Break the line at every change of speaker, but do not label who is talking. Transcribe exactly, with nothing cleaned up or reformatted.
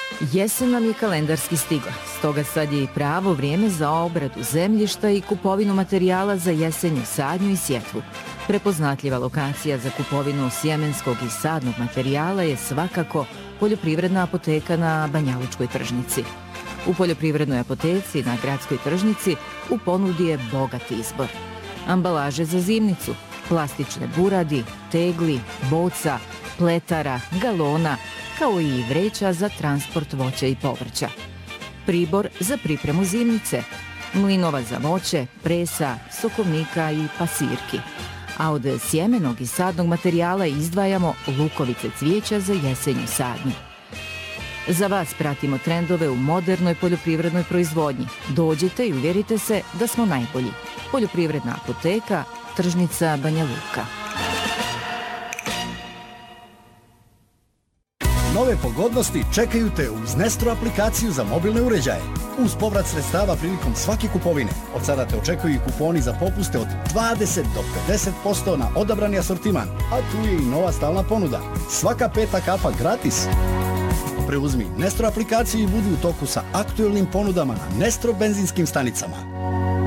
Jesen nam je kalendarski stigla, stoga sad je i pravo vrijeme za obradu zemljišta i kupovinu materijala za jesenju sadnju i sjetvu. Prepoznatljiva lokacija za kupovinu sjemenskog i sadnog materijala je svakako poljoprivredna apoteka na Banjalučkoj tržnici. U poljoprivrednoj apoteci na gradskoj tržnici u ponudi je bogat izbor. Ambalaže za zimnicu, plastične buradi, tegli, boca, pletara, galona, kao i vreća za transport voća i povrća. Pribor za pripremu zimnice, mlinova za voće, presa, sokovnika i pasirki. A od sjemenog i sadnog materijala izdvajamo lukovice cvijeća za jesenju sadnju. Za vas pratimo trendove u modernoj poljoprivrednoj proizvodnji. Dođite i uvjerite se da smo najbolji. Poljoprivredna apoteka, tržnica Banja Luka.
Nove pogodnosti čekaju te uz Nestro aplikaciju za mobilne uređaje. Uz povrat sredstava prilikom svake kupovine. Od sada te očekuju i kuponi za popuste od dvadeset do pedeset posto na odabrani asortiman. A tu je i nova stalna ponuda. Svaka peta kapa gratis. Preuzmi Nestro aplikaciju i budi u toku sa aktuelnim ponudama na Nestro benzinskim stanicama.